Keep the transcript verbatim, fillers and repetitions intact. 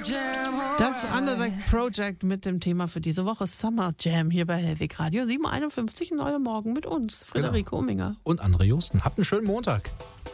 Das Underdog Project mit dem Thema für diese Woche Summer Jam hier bei Hellwig Radio sieben Uhr einundfünfzig, neuer Morgen mit uns, Friederike genau. Ominger und André Justen. Habt einen schönen Montag.